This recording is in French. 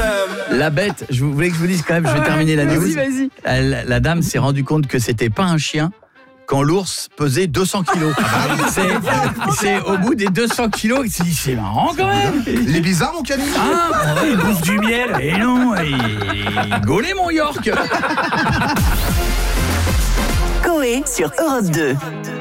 La bête, vous voulez que je vous dise quand même, je vais terminer la news. Vas-y. La dame s'est rendue compte que c'était pas un chien quand l'ours pesait 200 kilos. C'est au bout des 200 kilos qu'il s'est dit, c'est marrant quand même. Il est bizarre mon canine. Ah, il bouffe du miel. Et non, il gaulait mon York. Coé sur Europe 2.